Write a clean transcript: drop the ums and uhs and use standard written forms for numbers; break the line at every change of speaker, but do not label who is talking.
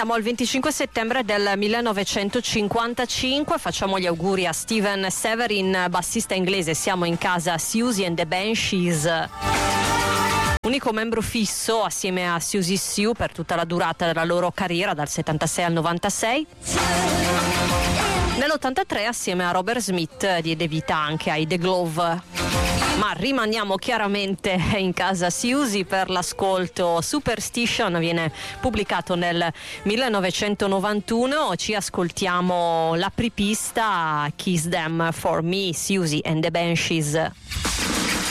Andiamo al 25 settembre del 1955, facciamo gli auguri a Steven Severin, bassista inglese. Siamo in casa Siouxsie and the Banshees, unico membro fisso assieme a Siouxsie Sioux per tutta la durata della loro carriera, dal 76 al 96. Nell'83 assieme a Robert Smith diede vita anche ai The Glove. Ma rimaniamo chiaramente in casa Siouxsie per l'ascolto. Superstition viene pubblicato nel 1991, ci ascoltiamo l'apripista Kiss Them For Me, Siouxsie and the Banshees.